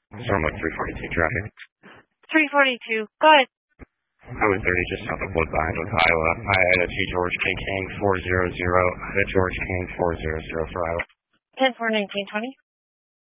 Stormwood 342 traffic. 342, go ahead. Highway 30 just south of Woodbine with Iowa. Ida to George King 400. Ida George King 400 for Iowa. 10-4-19-20.